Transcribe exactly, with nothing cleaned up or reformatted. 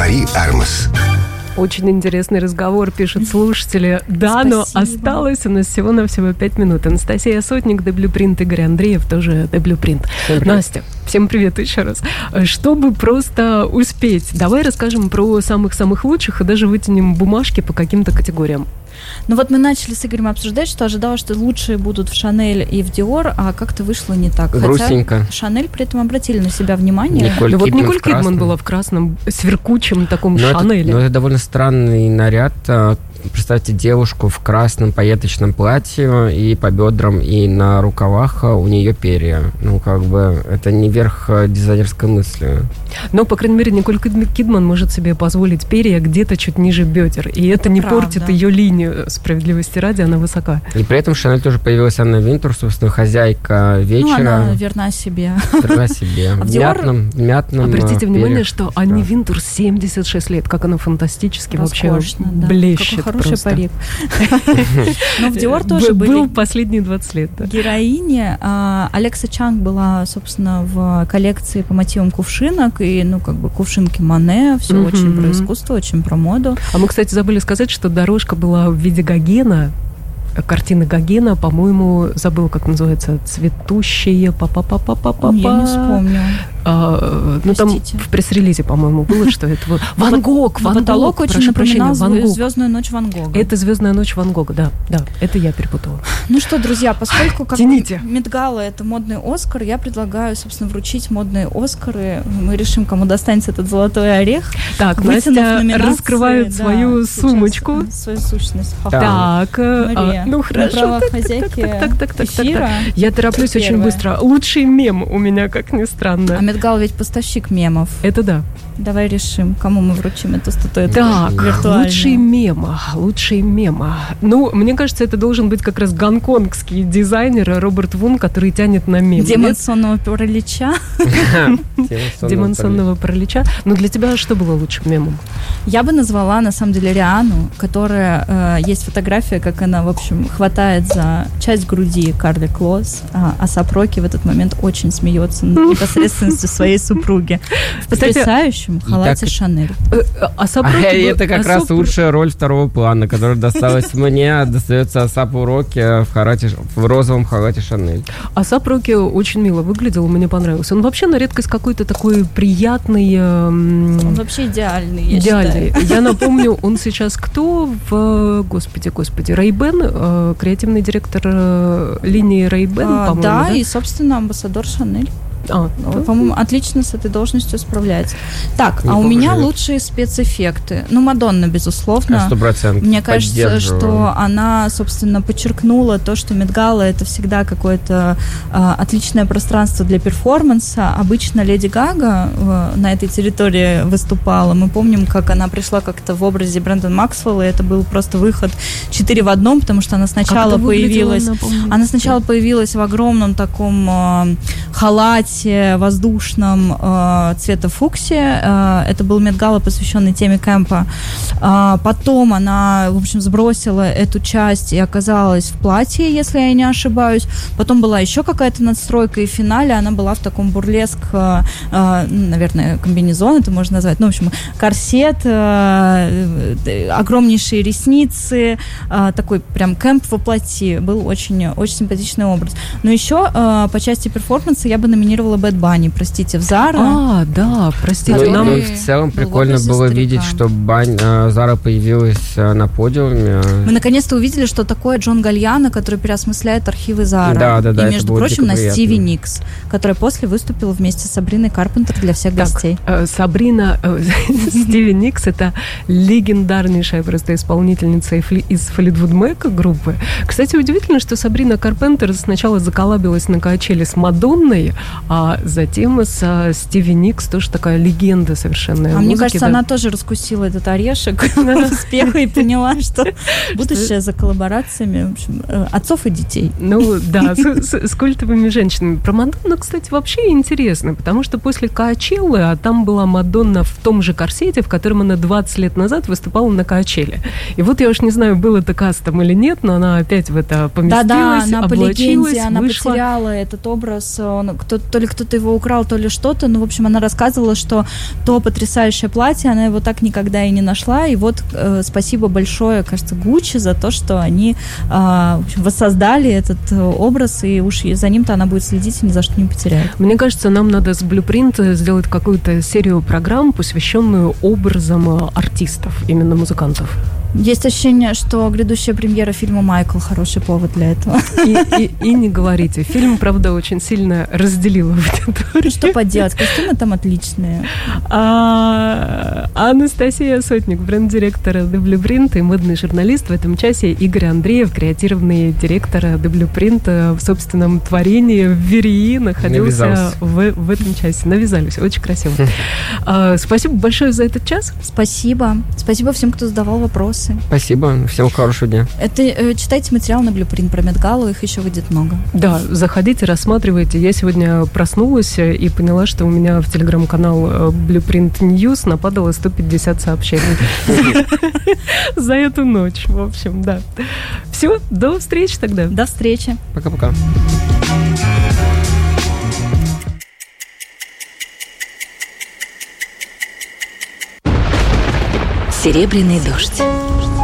Мари Армас. Очень интересный разговор, пишут слушатели. Да, Спасибо. но осталось у нас всего-навсего пять минут. Анастасия Сотник, The Blueprint, Игорь Андреев, тоже The Blueprint. Всем Настя, всем привет еще раз. Чтобы просто успеть, давай расскажем про самых-самых лучших и даже вытянем бумажки по каким-то категориям. Ну вот мы начали с Игорем обсуждать, что ожидала, что лучшие будут в Шанель и в Диор, а как-то вышло не так. Грустненько. Хотя Шанель при этом обратили на себя внимание. Николь Ну вот Кидман Николь в красном. Кидман была в красном, сверкучем таком Но Шанеле. Это, но это довольно странный наряд. Представьте девушку в красном пайеточном платье, и по бедрам, и на рукавах у нее перья. Ну, как бы, это не верх дизайнерской мысли. Но, по крайней мере, Николь Кидман может себе позволить перья где-то чуть ниже бедер. И это, Это не правда. портит ее линию, справедливости ради, она высока. И при этом в Шанель тоже появилась Анна Винтур, собственно, хозяйка вечера. Ну, она верна себе. Верна себе. А в В Диор- мятном, в мятном Обратите э, внимание, перьях. что Да. Анне Винтур семьдесят шесть лет, как она фантастически вообще Роскошно, да. блещет. Какой хороший просто. парик. Но в Диор тоже Б- были Был последние двадцать лет, да. героини. А, Алекса Чанг была, собственно, в коллекции по мотивам кувшинок, и, ну, как бы, кувшинки Мане, все Мгм. очень про искусство, очень про моду. А мы, кстати, забыли сказать, что дорожка была в виде Гогена. Картина Гогена, по-моему, забыла, как называется, «Цветущие па-па-па-па-па-па». Я не вспомню. А, ну, там Простите. в пресс-релизе, по-моему, было, что это вот Ван Гог, Но Ван потолок Гог, очень прошу прощения, напоминал Ван Гог. «Звездную ночь» Ван Гога. Это «Звездная ночь» Ван Гога, да, да, это я перепутала. Ну что, друзья, поскольку как Тяните. Мет-гала — это модный Оскар, я предлагаю, собственно, вручить модные Оскары. Мы решим, кому достанется этот золотой орех. Так, Вытянув Настя номинации, раскрывает да, свою сейчас, сумочку. э, свою сущность. Ха-ха. Так, э, Мария, а, ну на хорошо, правах так, так, так, хозяйки так, так, так, так, так, эфира. так. Я тороплюсь очень Первое. быстро. Лучший мем у меня, как ни странно. А Мет-гала ведь поставщик мемов. Это да. Давай решим, кому мы вручим эту статуэтку. Так, виртуальную. лучший мема, лучший мема. Ну, мне кажется, это должен быть как раз гонконгский дизайнер Роберт Вун, который тянет на мем. Демон сонного паралича. Демон сонного паралича. Но для тебя что было лучшим мемом? Я бы назвала, на самом деле, Риану, которая... э, есть фотография, как она, в общем, хватает за часть груди Карли Клоус, а, а Асап Роки в этот момент очень смеется над непосредственностью своей супруги. В потрясающем халате так- Шанель. А А это как раз лучшая роль второго плана, которая досталась мне, достается Асапу Роки в, халате, в розовом халате Шанель. Асап Роки очень мило выглядел, мне понравился. Он вообще на редкость какой-то такой приятный... эм, Он вообще идеальный, я идеальный. считаю. Я напомню, он сейчас кто в... Господи, господи, Ray-Ban, э, креативный директор э, линии Ray-Ban, А, по-моему, да, да? и, собственно, амбассадор Шанель. А, Ну, по-моему, отлично с этой должностью справляется. Так, а у Неплохо меня живет. лучшие спецэффекты. Ну, Мадонна, безусловно. Сто процентов. Мне кажется, что она, собственно, подчеркнула то, что Мет-гала — это всегда какое-то а, отличное пространство для перформанса. Обычно Леди Гага а, на этой территории выступала. Мы помним, как она пришла как-то в образе Брэндон Максвелла, и это был просто выход четыре в одном, потому что она сначала появилась... Она сначала появилась в огромном таком э, халате воздушном э, цвета фуксия. Э, это был Мет-гала, посвященный теме кэмпа. Э, потом она, в общем, сбросила эту часть и оказалась в платье, если я не ошибаюсь. Потом была еще какая-то надстройка, и в финале она была в таком бурлеск, э, э, наверное, комбинезон это можно назвать. Ну, в общем, корсет, э, э, огромнейшие ресницы, э, такой прям кэмп воплоти. Был очень, очень симпатичный образ. Но еще э, по части перформанса я бы номинировала Бэд Банни, простите, в Зара. А, да, простите. Ну, и- нам... ну, и в целом был прикольно в образе было старика. видеть, что Бань, э, Зара появилась э, на подиуме. Мы наконец-то увидели, что такое Джон Гальяно, который переосмысляет архивы Зара. Да, да, да, И, это между было прочим, дико на приятно. Стиви Никс, которая после выступила вместе с Сабриной Карпентер для всех Так, гостей. э, Сабрина э, Стиви Никс — это легендарнейшая просто исполнительница из из Флитвуд Мэка группы. Кстати, удивительно, что Сабрина Карпентер сначала заколабилась на Коачелле с Мадонной, а затем с э, Стиви Никс, тоже такая легенда совершенно. А мне кажется, она тоже раскусила этот орешек успеха и поняла, что будущее за коллаборациями, в общем, э, отцов и детей. Ну, да, с, с- с культовыми женщинами. Про Мадонну, кстати, вообще интересно, потому что после Коачеллы, а там была Мадонна в том же корсете, в котором она двадцать лет назад выступала на Коачелле. И вот я уж не знаю, был это кастом или нет, но она опять в это поместилась, Да-да, она по облачилась, легенде, она вышла. потеряла этот образ. Он, кто, то ли кто-то его украл, то ли что-то. Ну, в общем, она рассказывала, что то потрясающее платье, она его так никогда и не нашла. И вот э, спасибо большое, кажется, Гуччи за то, что они э, в общем, воссоздали этот э, образ, и уж за ним-то она будет следить и ни за что не потеряет. Мне кажется, нам надо с Blueprint сделать какую-то серию программ, посвященную образам артистов, именно музыкантов. Есть ощущение, что грядущая премьера фильма «Майкл» хороший повод для этого. И, и, и не говорите. Фильм, правда, очень сильно разделил аудиторию. Что поделать, костюмы там отличные. А, Анастасия Сотник, бренд-директор The Blueprint и модный журналист. В этом часе Игорь Андреев, креативный директор The Blueprint, в собственном творении в Верии находился в, в этом часе. Навязались. Очень красиво. А, спасибо большое за этот час. Спасибо. Спасибо всем, кто задавал вопросы. Спасибо. Всем хорошего дня. Это э, читайте материал на Blueprint про Met-галу, их еще выйдет много. Да, заходите, рассматривайте. Я сегодня проснулась и поняла, что у меня в телеграм-канал Blueprint News нападало сто пятьдесят сообщений за эту ночь. В общем, да. Все, до встречи тогда. До встречи. Пока-пока. Серебряный дождь.